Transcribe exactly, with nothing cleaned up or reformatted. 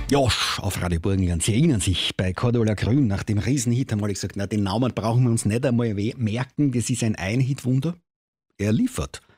Josch auf Radio Burgenland. Sie erinnern sich, bei Cordula Grün nach dem Riesenhit haben alle gesagt, na, den Namen brauchen wir uns nicht einmal we- merken, das ist ein Ein-Hit-Wunder. Er liefert.